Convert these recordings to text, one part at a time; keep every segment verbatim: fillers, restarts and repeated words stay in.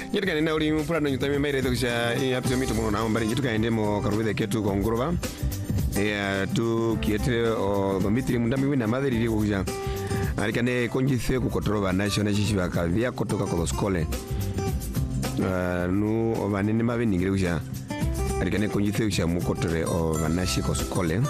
Nyirika nina uli mpulano nyutami maire tukisha apito mitu munu na mbari nyituka endemo karuwede ketu kwa ngurova ya tu kietere o domitri mundami wina madheri liku kuja alikane konjithe kukotorova nasho na shishiva kavia kotoka kwa skole nu ovanene mawe ningire kuja alikane konjithe kuja mukotore o vanashi kwa skole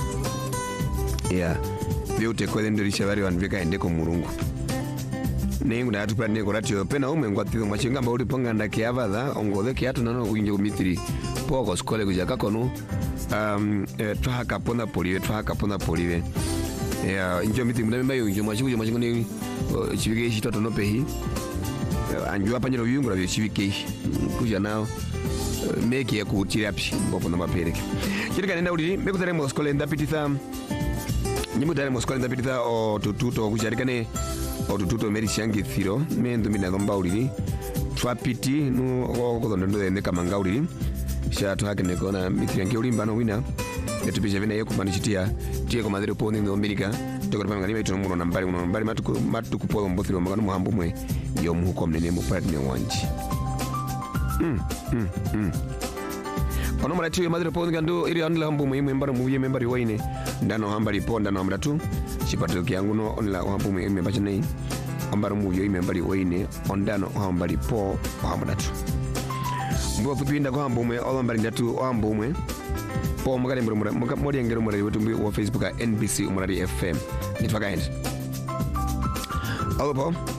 ya viute kwa dhendo risha vari wanvika endeko murungu nengu na atu plane koratio pena ume ngwatizo mwachingamba uli ponga na kiavadha ongodhe kiatu nano kuinje kumitiri poko skole kuja kakonu um e, twahaka ponda polive twahaka ponda polive ya injo mitiri mdami mayo injo mwachiku jo mwachingu ni uh, chivike ishi toto nope hii uh, anjua panjero viungu na vyo chivike ishi kuja nao uh, meki ya kuutiri api mbopo na mapereke chirika nenda uli meku tare mwa skole ndapititha nyimu tare mwa skole ndapititha o tututo kucharikane otututo meri shangi thiro mendo mina gomba ulili twapiti nu okondo ndo ende kamanga ulili sha to hakene kona mityange ulimba no wina etupisha vina yeko manichitia tie ko madero poni no America toko panga ni meto muno nambari muno nambari matuku matuku po mbothiro magano muhambu mwe yo muhuko mnene mu partner wanji mm mm mm ono mara tiyo madero poni gando iri anla hambu mwe membaro mu membari waine ndano hambari po ndano amra tu chipatu kyangu no onla hambu mwe membacha nei ambaro mu yo membari waine ondano hambari po hamudatu mbo kupinda kwa hambu mwe olambari ndatu hambu mwe po mugale mbura mori ngero mura wetu wa Facebook N B C umurari F M nitwakaenda alo po